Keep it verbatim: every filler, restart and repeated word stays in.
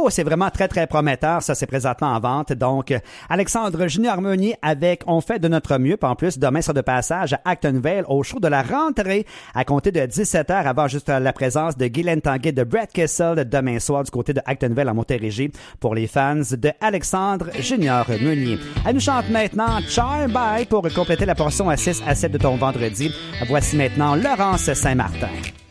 Oh, c'est vraiment très, très prometteur. Ça, c'est présentement en vente. Donc, Alexandre Junior Meunier avec On fait de notre mieux. Puis en plus, demain sera de passage à Actonville au show de la rentrée à compter de dix-sept heures avant juste la présence de Guylaine Tanguay de Brett Kessel demain soir du côté de Actonville en Montérégie pour les fans de Alexandre Junior Meunier. Elle nous chante maintenant Charm By pour compléter la portion à six à sept de ton vendredi. Voici maintenant Laurence Saint-Martin.